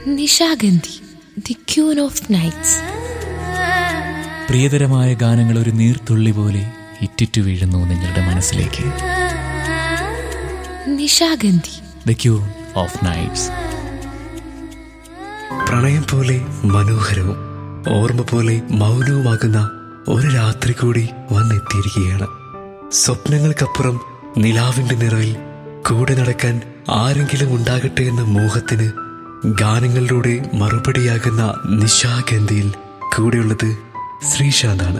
Nishagandhi, the queen of nights. പ്രിയതരമായ ഗാനങ്ങൾ ഒരു നീർത്തുള്ളി പോലെ ഇറ്റിറ്റു വീഴുന്നു നിങ്ങളുടെ മനസ്സിലേക്ക്. Nishagandhi, the queen of nights. പ്രണയം പോലെ മനോഹരവും ഓർമ്മ പോലെ മൗനവുമാകുന്ന ഒരു രാത്രി കൂടി വന്നെത്തിയിരിക്കുകയാണ്. സ്വപ്നങ്ങൾക്കപ്പുറം നിലാവിന്റെ നിറവിൽ കൂടെ നടക്കാൻ ആരെങ്കിലും ഉണ്ടാകട്ടെ എന്ന മോഹത്തിന് ഗാനങ്ങളിലൂടെ മറുപടിയാകുന്ന നിശാഗന്ധിയിൽ കൂടെയുള്ളത് ശ്രീശാന്താണ്.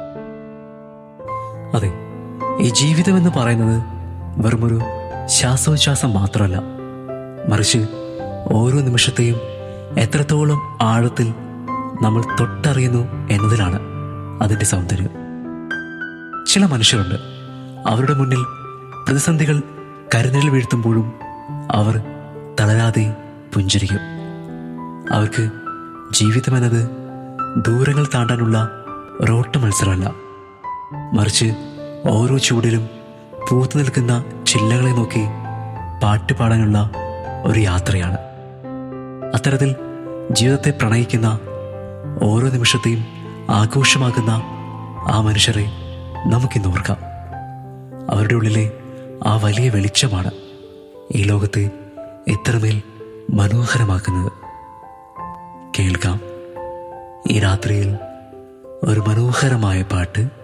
അതെ, ഈ ജീവിതം എന്ന് പറയുന്നത് വെറുമൊരു ശ്വാസോച്ഛ്വാസം മാത്രമല്ല, മറിച്ച് ഓരോ നിമിഷത്തെയും എത്രത്തോളം ആഴത്തിൽ നമ്മൾ തൊട്ടറിയുന്നു എന്നതിലാണ് അതിൻ്റെ സൗന്ദര്യം. ചില മനുഷ്യരുണ്ട്, അവരുടെ മുന്നിൽ പ്രതിസന്ധികൾ കരുനിഴൽ വീഴ്ത്തുമ്പോഴും അവർ തളരാതെ പുഞ്ചിരിക്കും. അവർക്ക് ജീവിതമെന്നത് ദൂരങ്ങൾ താണ്ടാനുള്ള ഒരോട്ട മത്സരമല്ല, മറിച്ച് ഓരോ ചൂടിലും പൂത്തു നിൽക്കുന്ന ചില്ലകളെ നോക്കി പാട്ടുപാടാനുള്ള ഒരു യാത്രയാണ്. അത്തരത്തിൽ ജീവിതത്തെ പ്രണയിക്കുന്ന, ഓരോ നിമിഷത്തെയും ആഘോഷമാക്കുന്ന ആ മനുഷ്യരെ നമുക്കിന്ന് ഓർക്കാം. അവരുടെ ഉള്ളിലെ ആ വലിയ വെളിച്ചമാണ് ഈ ലോകത്തെ എത്രമേൽ മനോഹരമാക്കുന്നത്. കേൾക്കാം ഈ രാത്രിയിൽ ഒരു മനോഹരമായ പാട്ട്.